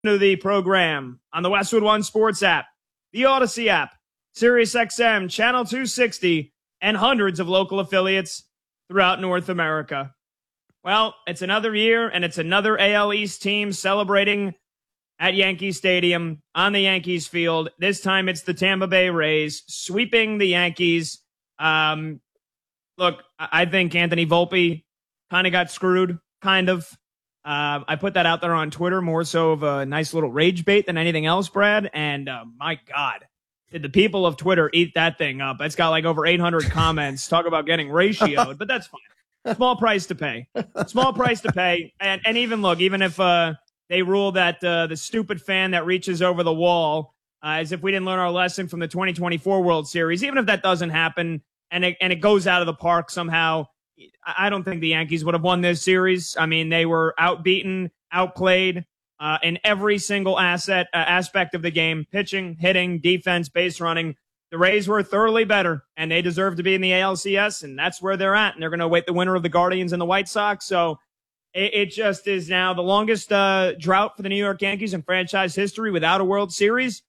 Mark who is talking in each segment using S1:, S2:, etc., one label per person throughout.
S1: To the program on the Westwood One Sports app, the Odyssey app, SiriusXM, Channel 260, and hundreds of local affiliates throughout North America. Well, it's another year, and it's another AL East team celebrating at Yankee Stadium on the Yankees field. This time it's the Tampa Bay Rays sweeping the Yankees. Look, I think Anthony Volpe kind of got screwed, kind of. I put that out there on Twitter more so of a nice little rage bait than anything else, Brad. And my God, did the people of Twitter eat that thing up? It's got like over 800 comments. Talk about getting ratioed, but that's fine. Small price to pay. Small price to pay. And even look, even if they rule that the stupid fan that reaches over the wall, as if we didn't learn our lesson from the 2024 World Series, even if that doesn't happen and it goes out of the park somehow, I don't think the Yankees would have won this series. I mean, they were outbeaten, outplayed in every single aspect of the game: pitching, hitting, defense, base running. The Rays were thoroughly better, and they deserve to be in the ALCS, and that's where they're at. And they're going to await the winner of the Guardians and the White Sox. So it just is now the longest drought for the New York Yankees in franchise history without a World Series.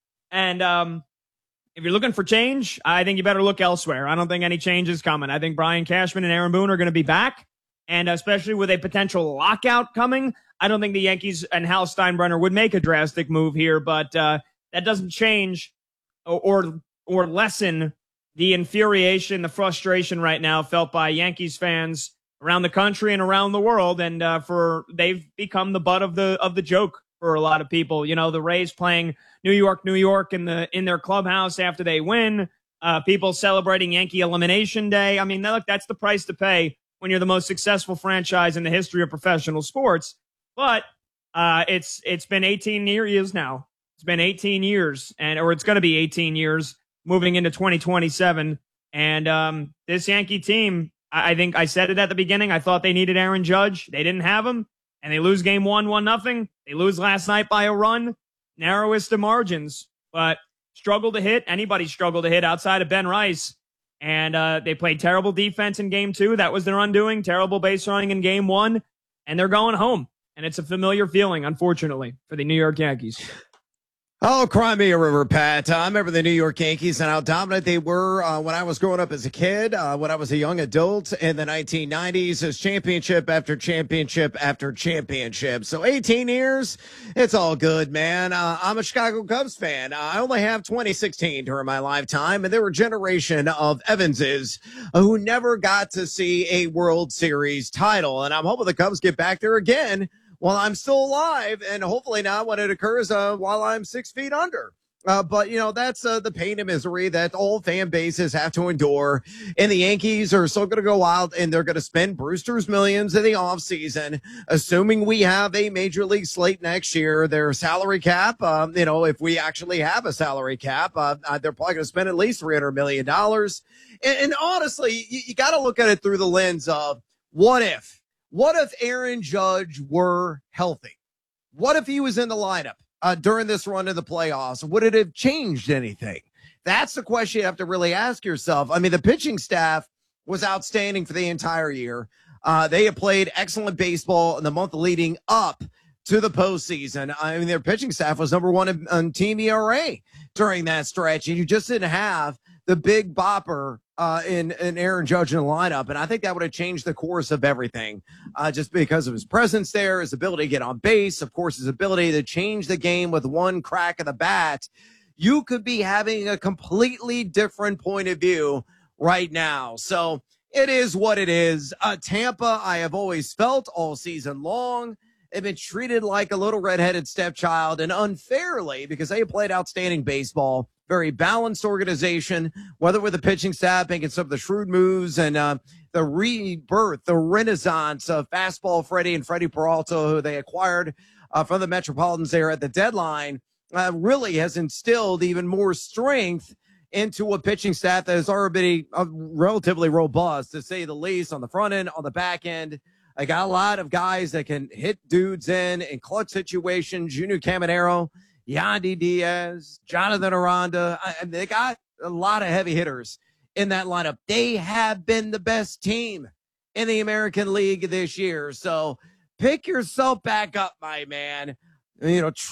S1: And if you're looking for change, I think you better look elsewhere. I don't think any change is coming. I think Brian Cashman and Aaron Boone are going to be back. And especially with a potential lockout coming, I don't think the Yankees and Hal Steinbrenner would make a drastic move here. But that doesn't change or lessen the infuriation, the frustration right now felt by Yankees fans around the country and around the world. And they've become the butt of the joke for a lot of people. You know, the Rays playing New York in their clubhouse after they win. People celebrating Yankee Elimination Day. I mean, look, that's the price to pay when you're the most successful franchise in the history of professional sports. But it's been 18 years now. It's been 18 years, or it's going to be 18 years moving into 2027. And this Yankee team, I think I said it at the beginning. I thought they needed Aaron Judge. They didn't have him, and they lose game 1-0. They lose last night by a run. Narrowest of margins, but struggle to hit. Anybody struggle to hit outside of Ben Rice. And they played terrible defense in game 2. That was their undoing. Terrible base running in game 1. And they're going home. And it's a familiar feeling, unfortunately, for the New York Yankees.
S2: Oh, cry me a river, Pat. I remember the New York Yankees and how dominant they were when I was growing up as a kid, when I was a young adult in the 1990s, as championship after championship after championship. So 18 years, it's all good, man. I'm a Chicago Cubs fan. I only have 2016 during my lifetime, and there were a generation of Evanses who never got to see a World Series title. And I'm hoping the Cubs get back there again while I'm still alive, and hopefully not when it occurs while I'm 6 feet under. But, you know, that's the pain and misery that all fan bases have to endure. And the Yankees are still going to go out, and they're going to spend Brewster's millions in the offseason, assuming we have a major league slate next year. Their salary cap, if we actually have a salary cap, they're probably going to spend at least $300 million. And honestly, you got to look at it through the lens of what if? What if Aaron Judge were healthy? What if he was in the lineup during this run of the playoffs? Would it have changed anything? That's the question you have to really ask yourself. I mean, the pitching staff was outstanding for the entire year. They have played excellent baseball in the month leading up to the postseason. I mean, their pitching staff was number one on team ERA during that stretch, and you just didn't have the big bopper in Aaron Judge in the lineup. And I think that would have changed the course of everything, just because of his presence there, his ability to get on base, of course, his ability to change the game with one crack of the bat. You could be having a completely different point of view right now. So it is what it is. Tampa, I have always felt all season long, they've been treated like a little redheaded stepchild, and unfairly, because they played outstanding baseball. Very balanced organization, whether with the pitching staff making some of the shrewd moves and the rebirth, the renaissance of Fastball Freddie and Freddie Peralta, who they acquired from the Metropolitans there at the deadline, really has instilled even more strength into a pitching staff that is already relatively robust, to say the least, on the front end, on the back end. I got a lot of guys that can hit dudes in clutch situations. Junior Caminero, Yandy Diaz, Jonathan Aranda. They got a lot of heavy hitters in that lineup. They have been the best team in the American League this year. So pick yourself back up, my man. you know,